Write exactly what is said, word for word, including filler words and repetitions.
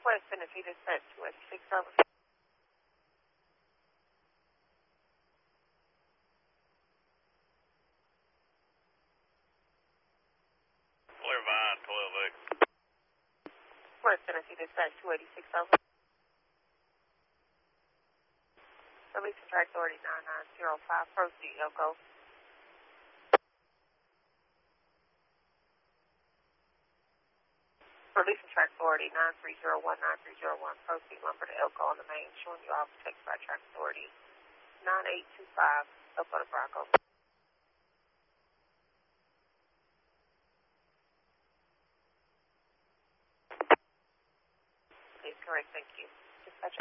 West Tennessee Dispatch two eighty-six over. Clear Vine, twelve X. West Tennessee Dispatch two eighty-six over. Release track authority nine nine zero five. Proceed, Elko. Release track authority nine three zero one nine three zero one. Proceed lumber to Elko on the main, showing you off text by track authority nine eight two five. Elko to Bronco. Please correct, thank you.